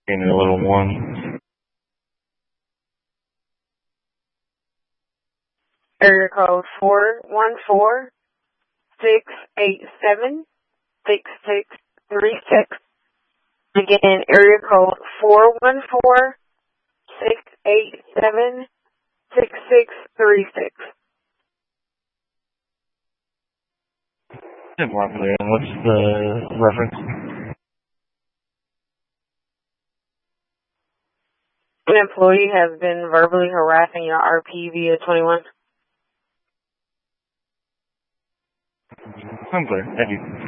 in a little one. Area code 414-687-6636. Again, area code 414-687-6636. What's the reference? An employee has been verbally harassing your RP via 21. I'm clear. Thank you.